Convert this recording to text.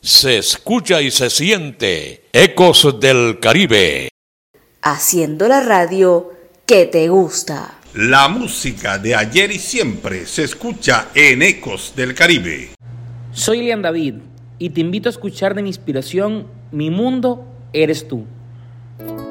Se escucha y se siente Ecos del Caribe. Haciendo la radio que te gusta. La música de ayer y siempre se escucha en Ecos del Caribe. Soy Lian David y te invito a escuchar de mi inspiración Mi Mundo Eres Tú.